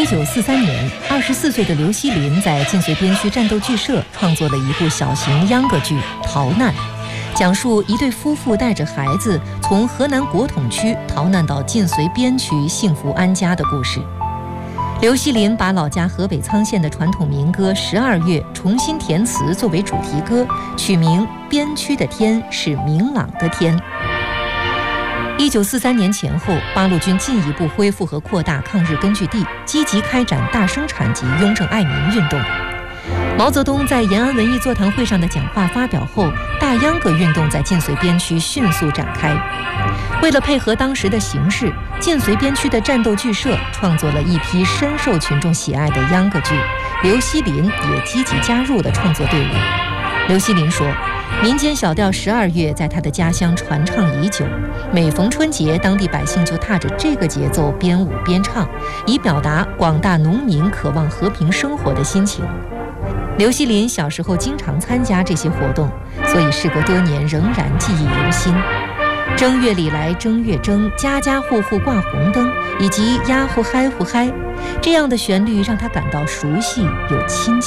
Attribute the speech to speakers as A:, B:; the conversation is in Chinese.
A: 1943年，24岁的刘锡林在晋绥边区战斗剧社创作了一部小型秧歌剧《逃难》，讲述一对夫妇带着孩子从河南国统区逃难到晋绥边区幸福安家的故事。刘锡林把老家河北沧县的传统民歌《12月》重新填词作为主题歌，取名《边区的天是明朗的天》。1943年前后，八路军进一步恢复和扩大抗日根据地，积极开展大生产及雍正爱民运动。毛泽东在延安文艺座谈会上的讲话发表后，大秧歌运动在晋绥边区迅速展开。为了配合当时的形势，晋绥边区的战斗剧社创作了一批深受群众喜爱的秧歌剧，刘锡林也积极加入了创作队伍。刘锡林说，民间小调《12月》在他的家乡传唱已久，每逢春节，当地百姓就踏着这个节奏边舞边唱，以表达广大农民渴望和平生活的心情。刘锡林小时候经常参加这些活动，所以事隔多年仍然记忆犹新。正月里来正月正，家家户户挂红灯，以及呀呼嗨呼嗨，这样的旋律让他感到熟悉又亲切。